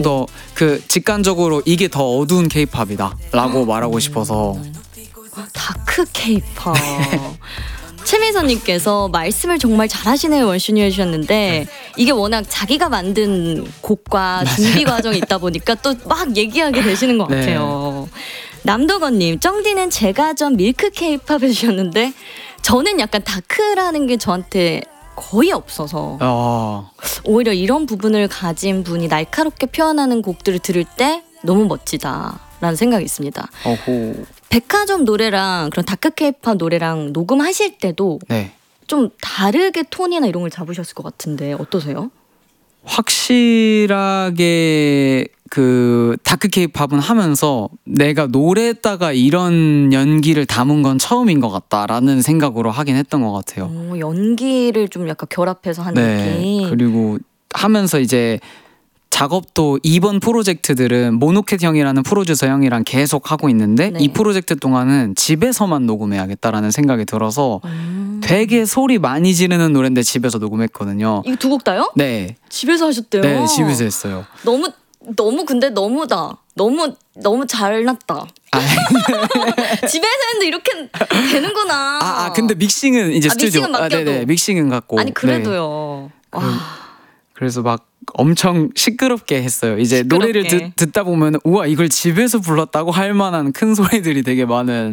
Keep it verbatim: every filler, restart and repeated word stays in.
더 그 직관적으로 이게 더 어두운 케이팝이다라고 말하고 싶어서. 다크 케이팝. 최민선님께서 말씀을 정말 잘하시네요 원슈니 해주셨는데 이게 워낙 자기가 만든 곡과 준비 과정이 있다 보니까 또 막 얘기하게 되시는 것 같아요. 네. 남도건님, 쩡디는 제가 전 밀크 케이팝 해주셨는데 저는 약간 다크라는 게 저한테 거의 없어서 어. 오히려 이런 부분을 가진 분이 날카롭게 표현하는 곡들을 들을 때 너무 멋지다라는 생각이 있습니다. 어호. 백화점 노래랑 그런 다크 케이팝 노래랑 녹음하실 때도 네. 좀 다르게 톤이나 이런 걸 잡으셨을 것 같은데 어떠세요? 확실하게 그 다크 케이팝은 하면서 내가 노래에다가 이런 연기를 담은 건 처음인 것 같다라는 생각으로 하긴 했던 것 같아요. 오, 연기를 좀 약간 결합해서 하는 네. 느낌. 그리고 하면서 이제 작업도 이번 프로젝트들은 모노캣 형이라는 프로듀서 형이랑 계속 하고 있는데 네. 이 프로젝트 동안은 집에서만 녹음해야겠다라는 생각이 들어서 음. 되게 소리 많이 지르는 노래인데 집에서 녹음했거든요. 이거 두 곡 다요? 네. 집에서 하셨대요? 네, 집에서 했어요. 너무 너무 근데 너무다. 너무 너무 잘났다. 아, 집에서 했는데 이렇게 되는구나. 아, 아 근데 믹싱은 이제 아, 스튜디오. 믹싱은 맡겨도. 아, 네네, 믹싱은 갖고. 아니 그래도요. 네. 와. 그래서 막 엄청 시끄럽게 했어요. 이제 시끄럽게. 노래를 듣, 듣다 보면 우와 이걸 집에서 불렀다고 할 만한 큰 소리들이 되게 많은